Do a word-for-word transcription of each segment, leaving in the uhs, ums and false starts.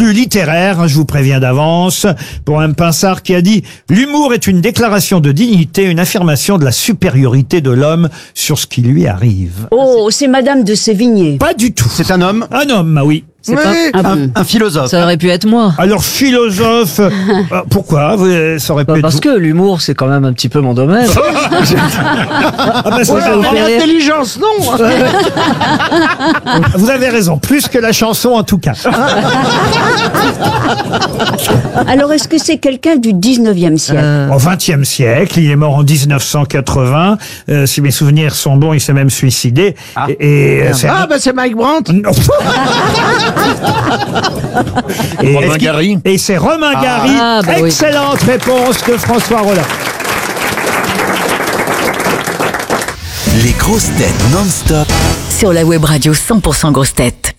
plus littéraire, hein, je vous préviens d'avance, pour M. Pinsard qui a dit « L'humour est une déclaration de dignité, une affirmation de la supériorité de l'homme sur ce qui lui arrive. » Oh, c'est Madame de Sévigné. Pas du tout. C'est un homme? Un homme, oui. C'est Oui, pas un, un philosophe. Ça aurait pu être moi. Alors, philosophe, euh, pourquoi vous, ça aurait pu Bah, être parce vous que l'humour, c'est quand même un petit peu mon domaine. Ah bah, ça, Ouais, ça vous mais fait rire. L'intelligence, non. Vous avez raison, plus que la chanson en tout cas. Alors, est-ce que c'est quelqu'un du dix-neuvième siècle? Euh, Au vingtième siècle, il est mort en dix-neuf cent quatre-vingts. Euh, si mes souvenirs sont bons, il s'est même suicidé. Ah. Et, et, euh, c'est- Ah, bah c'est Mike Brandt. Non. et, Romain Gary. et c'est Romain Gary. Ah, bah oui. Excellente réponse de François Rollin. Les grosses têtes non-stop. Sur la web radio cent pour cent grosses têtes.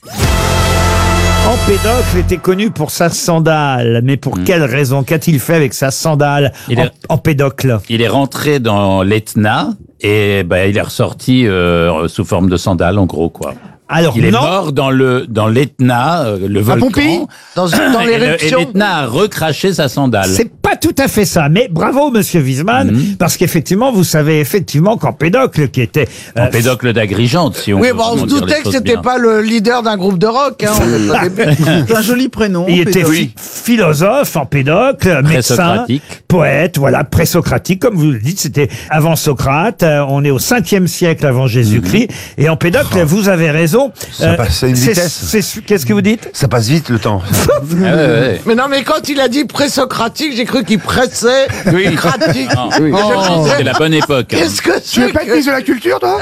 Empédocle était connu pour sa sandale. Mais pour quelle raison? Qu'a-t-il fait avec sa sandale? Il est- Empédocle. Il est rentré dans l'Etna et ben, il est ressorti euh, sous forme de sandale, en gros, quoi. Alors Il est non. mort dans le dans l'Etna, euh, le volcan. Pompéi Dans, dans Et le- Et l'éruption. l'Etna a recraché sa sandale. C'est pas tout à fait ça, mais bravo Monsieur Wiesmann, Mhm. parce qu'effectivement, vous savez effectivement qu'Empédocle, qui était euh, Empédocle d'Agrigente, si on Oui, veut bon, on se vraiment dire doutait les que choses c'était bien. pas le leader d'un groupe de rock. Hein, au début. C'est un joli prénom. il était Pédocle. phi- philosophe, Empédocle, médecin, Présocratique. poète, voilà, présocratique, comme vous le dites, c'était avant Socrate. Euh, on est au cinquième siècle avant Jésus-Christ, et Empédocle, vous avez raison. Ça passe à une c'est- vitesse. c'est- Qu'est-ce que vous dites? Ça passe vite le temps. Ah, ouais, ouais. Mais non, mais quand il a dit présocratique, j'ai cru qu'il pressait. Oui. Cratique. Non. Et je me disais, C'est la bonne époque. hein. Qu'est-ce que Tu veux c'est pas être que... ministre de la culture, toi?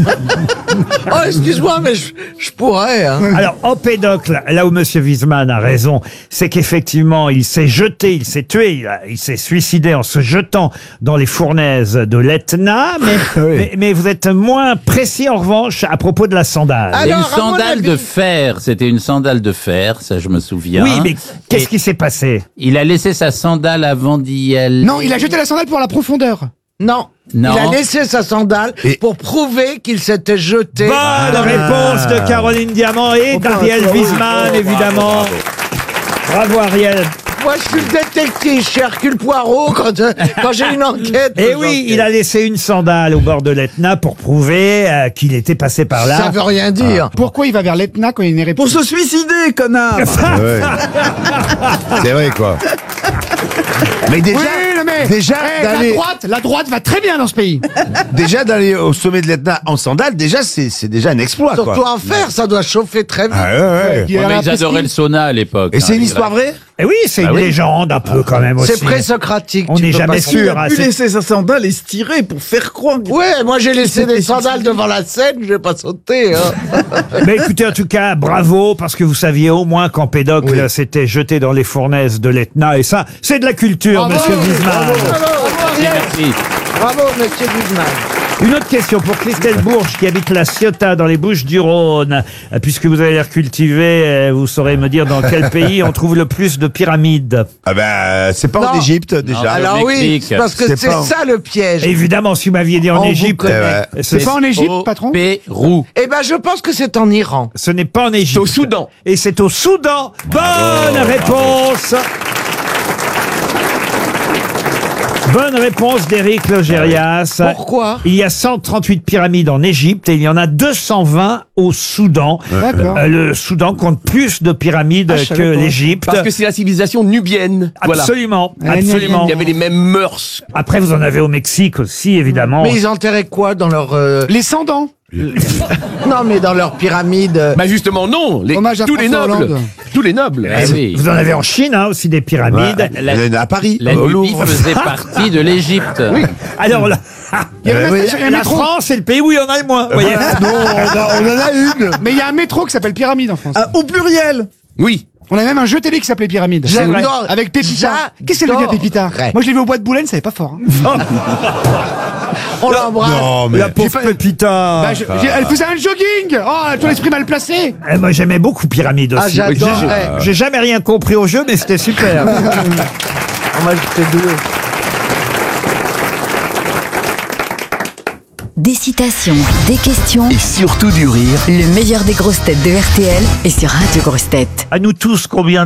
Oh, excuse-moi, mais je, je pourrais. Hein. Alors, Empédocle, là où Monsieur Wiesmann a raison, c'est qu'effectivement, il s'est jeté, il s'est tué, il, a- il s'est suicidé en se jetant dans les fournaises de l'Etna, mais, mais, mais vous êtes moins précis en revanche à propos de la sandale. Ah, Et une Alors, à mon sandale avis- de fer, c'était une sandale de fer, ça je me souviens. oui, mais qu'est-ce Et qui s'est passé? Il a laissé sa sandale avant d'y aller. Non, il a jeté la sandale pour la profondeur. Non. Non. Il a laissé sa sandale Et- pour prouver qu'il s'était jeté. Bonne réponse de Caroline Diamant et d'Ariel Wiesmann, évidemment. Bravo Ariel. Moi, je suis le détective, je suis Hercule Poirot quand, euh, quand j'ai une enquête. Et oui, il a laissé une sandale au bord de l'Etna pour prouver euh, qu'il était passé par là. Ça veut rien dire. Pourquoi il va vers l'Etna quand il n'est Pour se suicider, connard. Ouais. C'est vrai, quoi. Mais déjà, Oui, non, mais déjà, eh, la d'aller, droite, la droite va très bien dans ce pays. déjà d'aller au sommet de l'Etna en sandales, déjà, c'est, c'est déjà un exploit, Surtout quoi. en fer, ça doit chauffer très vite. Ah, ouais, ouais. Il y a Ouais, mais la ils adoraient le sauna à l'époque. Et c'est hein, une les histoire Grecs. vraie? Et oui, c'est Ah une oui. légende un peu quand même aussi. C'est présocratique. On tu n'est peux jamais pas- sûr. Il hein, a pu c'est- laisser sa sandale et se tirer pour faire croire. que- Ouais, moi j'ai laissé des sandales devant la scène, je vais pas sauter. Hein. Mais écoutez, en tout cas, bravo, parce que vous saviez au moins qu'Empédocle s'était jeté dans les fournaises de l'Etna, et ça, c'est de la culture, Bravo, Monsieur Wiesmann. bravo, bravo, Merci, merci. bravo, monsieur Wiesmann. Une autre question pour Christelle Bourges, qui habite la Ciotat, dans les Bouches-du-Rhône. Euh, Puisque vous avez l'air cultivé, euh, vous saurez me dire dans quel pays on trouve le plus de pyramides. Ah ben, c'est pas en Non. Égypte, déjà. Non, Alors au oui, Mexique. parce que C'est c'est pas en- ça le piège. Évidemment, si vous m'aviez dit en On vous Égypte, connaît. euh, ce, C'est pas en Égypte, Au patron? Pérou. Eh ben, je pense que c'est en Iran. ce n'est pas en Égypte. au Soudan. Et c'est au Soudan. Bonne réponse. Bonne réponse d'Éric Logérias. Pourquoi? Il y a cent trente-huit pyramides en Égypte et il y en a deux cent vingt au Soudan. D'accord. Euh, le Soudan compte plus de pyramides Ah, je que savais pas. l'Égypte. Parce que c'est la civilisation nubienne. Voilà. Absolument, Ah, absolument. Il y avait les mêmes mœurs. Après, vous en avez au Mexique aussi, évidemment. Mais ils enterraient quoi dans leur... euh, Les cendants. Non, mais dans leur pyramide. euh, Bah justement non, les, Hommage à tous les François nobles, Hollande. tous les nobles. Eh oui. Vous en avez en Chine hein, aussi des pyramides. Ouais. La- Il y en a à Paris, La au Nubie Louvre. faisait partie de l'Égypte. Alors là, Il y a Euh, même oui. un- il y a un la métro. France est le pays où il y en a le moins. vous voyez. Non, on, a- on en a une. Mais il y a un métro qui s'appelle Pyramide en France. Ah, au pluriel. Oui. On a même un jeu télé qui s'appelait Pyramide. J'adore. Avec Pépita. Qu'est-ce que c'est le gars Pépita? J'adorerais. Moi je l'ai vu au bois de Boulogne, ça n'est pas fort. hein. On l'embrasse. Non, mais. La pauvre Pépita. Bah, je- j'ai- elle faisait un jogging. Oh, ton esprit mal placé. Eh, moi j'aimais beaucoup Pyramide Ah, aussi. j'adorais. J'ai- J'ai jamais rien compris au jeu, mais c'était super. Oh, moi, j'étais doué. Des citations, des questions. Et surtout du rire. Le meilleur des grosses têtes de R T L est sur Radio Grosses Têtes. À nous tous, combien